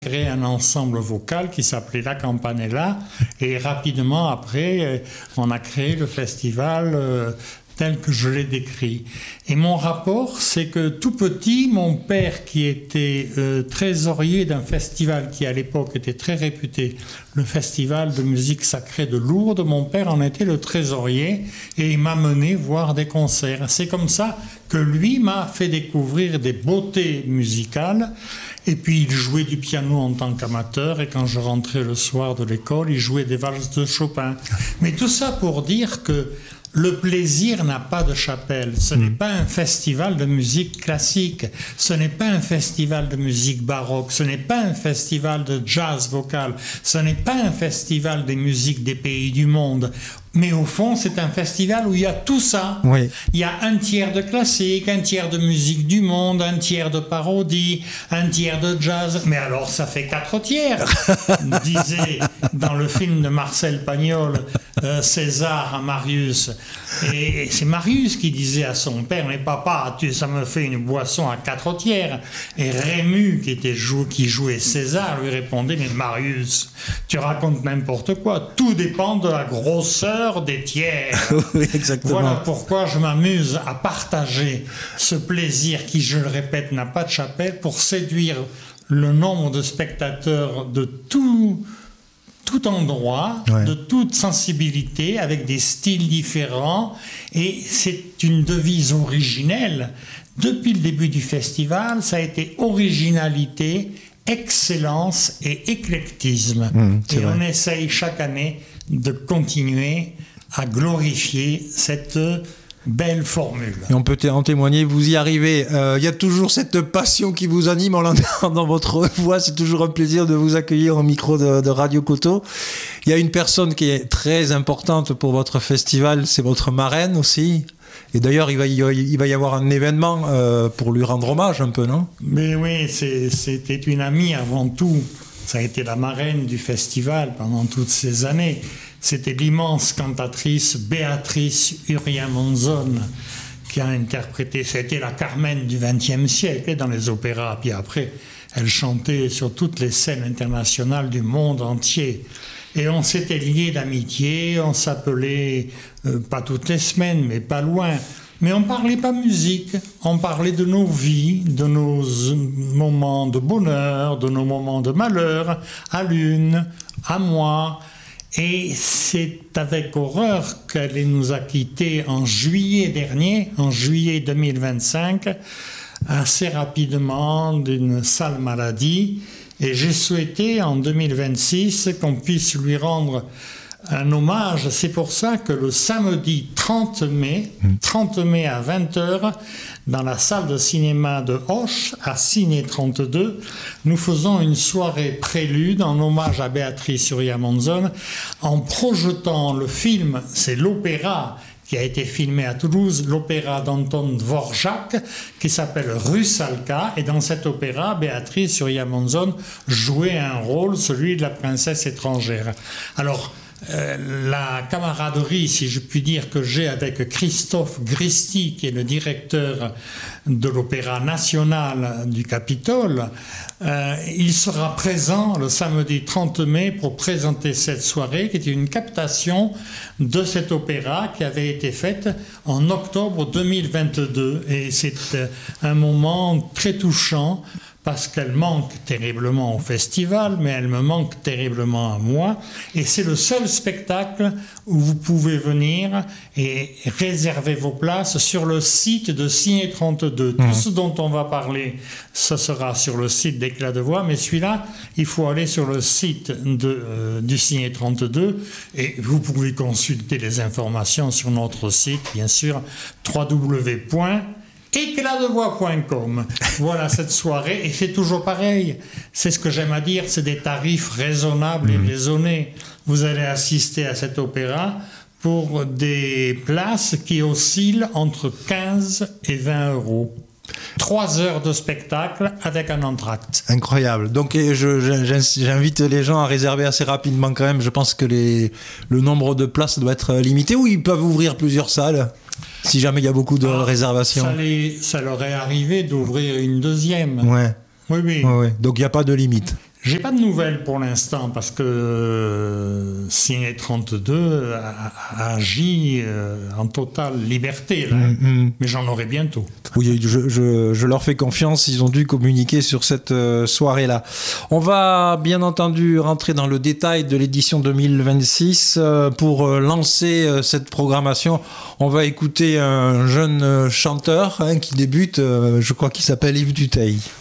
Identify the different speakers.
Speaker 1: créé un ensemble vocal qui s'appelait La Campanella et rapidement après, on a créé le festival tel que je l'ai décrit. Et mon rapport, c'est que tout petit, mon père qui était trésorier d'un festival qui à l'époque était très réputé, le festival de musique sacrée de Lourdes, mon père en était le trésorier et il m'a mené voir des concerts. C'est comme ça que lui m'a fait découvrir des beautés musicales. Et puis il jouait du piano en tant qu'amateur et quand je rentrais le soir de l'école, il jouait des valses de Chopin. Mais tout ça pour dire que le plaisir n'a pas de chapelle. Ce n'est pas un festival de musique classique, ce n'est pas un festival de musique baroque, ce n'est pas un festival de jazz vocal, ce n'est pas un festival des musiques des pays du monde. Mais au fond, c'est un festival où il y a tout ça.
Speaker 2: Oui.
Speaker 1: Il y a un tiers de classique, un tiers de musique du monde, un tiers de parodie, un tiers de jazz. Mais alors, ça fait 4 tiers, disait dans le film de Marcel Pagnol, César à Marius. Et c'est Marius qui disait à son père, mais papa, ça me fait une boisson à 4 tiers. Et Rému, qui jouait César, lui répondait, mais Marius, tu racontes n'importe quoi. Tout dépend de la grosseur des tiers.
Speaker 2: Oui, exactement.
Speaker 1: Voilà pourquoi je m'amuse à partager ce plaisir qui, je le répète, n'a pas de chapelle pour séduire le nombre de spectateurs de tout endroit,
Speaker 2: ouais,
Speaker 1: de toute sensibilité, avec des styles différents. Et c'est une devise originelle. Depuis le début du festival, ça a été originalité, excellence et éclectisme. Et
Speaker 2: vrai.
Speaker 1: on essaye chaque année de continuer à glorifier cette belle formule.
Speaker 2: Et on peut en témoigner, vous y arrivez. Il y a toujours cette passion qui vous anime, on l'entend dans votre voix, c'est toujours un plaisir de vous accueillir au micro de Radio Coteau. Il y a une personne qui est très importante pour votre festival, c'est votre marraine aussi. Et d'ailleurs, il va y avoir un événement pour lui rendre hommage un peu, non ?
Speaker 1: Mais oui, c'était une amie avant tout. Ça a été la marraine du festival pendant toutes ces années. C'était l'immense cantatrice Béatrice Uria-Monzon qui a interprété. C'était la Carmen du XXe siècle dans les opéras. Puis après, elle chantait sur toutes les scènes internationales du monde entier. Et on s'était liés d'amitié, on s'appelait pas toutes les semaines, mais pas loin. Mais on ne parlait pas musique, on parlait de nos vies, de nos moments de bonheur, de nos moments de malheur, à l'une, à moi. Et c'est avec horreur qu'elle nous a quittés en juillet dernier, en juillet 2025, assez rapidement d'une sale maladie. Et j'ai souhaité en 2026 qu'on puisse lui rendre un hommage. C'est pour ça que le samedi 30 mai à 20h, dans la salle de cinéma de Auch, à Ciné 32, nous faisons une soirée prélude en hommage à Béatrice Uria-Monzon en projetant le film, c'est l'opéra qui a été filmé à Toulouse, l'opéra d'Anton Dvorak, qui s'appelle Rusalka. Et dans cet opéra, Béatrice Uria-Monzon jouait un rôle, celui de la princesse étrangère. Alors, la camaraderie, si je puis dire, que j'ai avec Christophe Gristi, qui est le directeur de l'Opéra national du Capitole, il sera présent le samedi 30 mai pour présenter cette soirée, qui était une captation de cet opéra qui avait été faite en octobre 2022. Et c'est un moment très touchant, parce qu'elle manque terriblement au festival, mais elle me manque terriblement à moi. Et c'est le seul spectacle où vous pouvez venir et réserver vos places sur le site de Ciné 32. Tout ce dont on va parler, ce sera sur le site d'Éclat de Voix, mais celui-là, il faut aller sur le site du Ciné 32 et vous pouvez consulter les informations sur notre site, bien sûr, www.éclatdevoix.com. Voilà cette soirée, et c'est toujours pareil. C'est ce que j'aime à dire, c'est des tarifs raisonnables et raisonnés. Vous allez assister à cet opéra pour des places qui oscillent entre 15 et 20 euros. 3 heures de spectacle avec un entracte.
Speaker 2: Incroyable. Donc j'invite les gens à réserver assez rapidement quand même. Je pense que le nombre de places doit être limité, ou ils peuvent ouvrir plusieurs salles si jamais il y a beaucoup de réservations.
Speaker 1: Ça leur est arrivé d'ouvrir une deuxième.
Speaker 2: Ouais.
Speaker 1: Oui.
Speaker 2: Ouais. Donc il n'y a pas de limite.
Speaker 1: J'ai pas de nouvelles pour l'instant parce que Ciné 32 a agi en totale liberté, là. Mais j'en aurai bientôt.
Speaker 2: Oui, je leur fais confiance, ils ont dû communiquer sur cette soirée-là. On va bien entendu rentrer dans le détail de l'édition 2026. Pour lancer cette programmation, on va écouter un jeune chanteur qui débute, je crois qu'il s'appelle Yves Duteil.